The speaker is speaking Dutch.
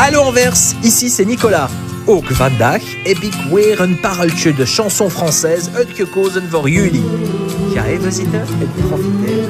Hallo Anvers, ici c'est Nicolas. Ook vandaag heb ik weer een pareltje de chanson française uitgekozen voor jullie. Ga even zitten en profiteer